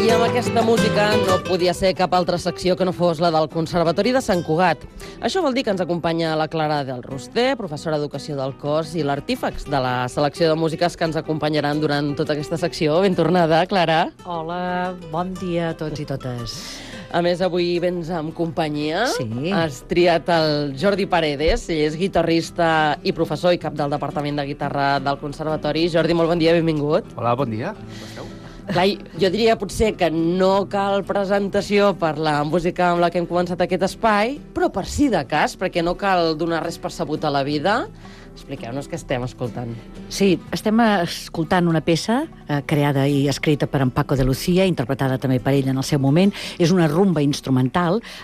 I amb aquesta música no podia ser cap altra secció que no fos la del Conservatori de Sant Cugat. Això vol dir que ens acompanya la Clara del Roster, professora d'Educació del Cos i l'artífex de la selecció de músiques que ens acompanyaran durant tota aquesta secció. Ben tornada, Clara. Hola, bon dia a tots i totes. A més, avui vens amb companyia. Sí. Has triat el Jordi Paredes, ell és guitarrista i professor i cap del Departament de Guitarra del Conservatori. Jordi, molt bon dia, benvingut. Hola, bon dia. Com esteu? Clar, jo diria potser que no cal presentació per la música amb la que hem començat aquest espai, però per si de cas, perquè no cal donar res per sabut a la vida. Expliqueu-nos què estem escoltant. Sí, estem escoltant una peça creada i escrita per en Paco de Lucía, interpretada també per ell en el seu moment. És una rumba instrumental